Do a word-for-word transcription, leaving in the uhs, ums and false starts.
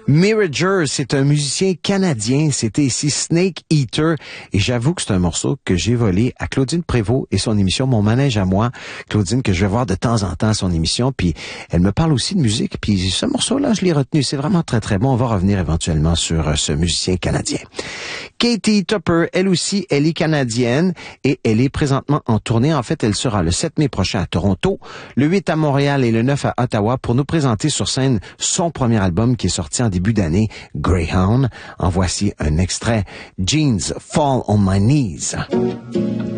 Mirager, c'est un musicien canadien. C'était ici Snake Eater. Et j'avoue que c'est un morceau que j'ai volé à Claudine Prévost et son émission Mon Manège à moi. Claudine, que je vais voir de temps en temps à son émission. Puis elle me parle aussi de musique. Puis ce morceau-là, je l'ai retenu. C'est vraiment très, très bon. On va revenir éventuellement sur euh, ce musicien canadien. Katie Tupper, elle aussi, elle est canadienne et elle est présentement en tournée. En fait, elle sera le sept mai prochain à Toronto, le huit à Montréal et le neuf à Ottawa pour nous présenter sur scène son premier album qui est sorti en début d'année, Greyhound. En voici un extrait, Jeans Fall on My Knees.